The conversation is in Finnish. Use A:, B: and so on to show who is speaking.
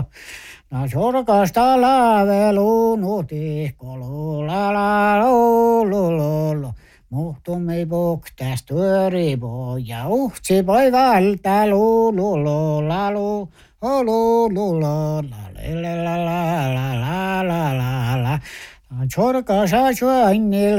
A: Na sorkasta laavelu nuhtihkolu la la lo lo lo lo. Muhtumi puktas tuoripo ja uhtsi poikalta lu lu lu la lu. Lu lu la la la la la la la la la. Sorkassa syönnillä.